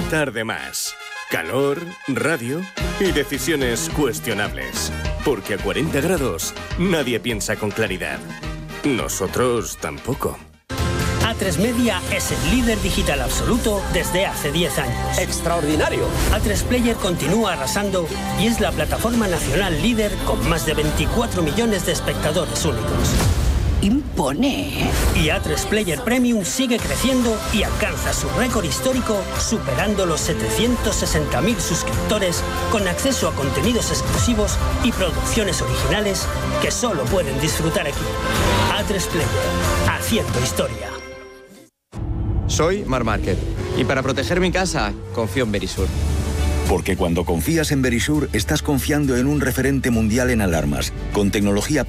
tarde más. Calor, radio y decisiones cuestionables. Porque a 40 grados nadie piensa con claridad. Nosotros tampoco. A3 Media es el líder digital absoluto desde hace 10 años. ¡Extraordinario! A3 Player continúa arrasando y es la plataforma nacional líder con más de 24 millones de espectadores únicos. Impone. Y A3 Player Premium sigue creciendo y alcanza su récord histórico superando los 760.000 suscriptores con acceso a contenidos exclusivos y producciones originales que solo pueden disfrutar aquí. A3 Player, haciendo historia. Soy Marc Márquez y para proteger mi casa confío en Verisur. Porque cuando confías en Verisur estás confiando en un referente mundial en alarmas, con tecnología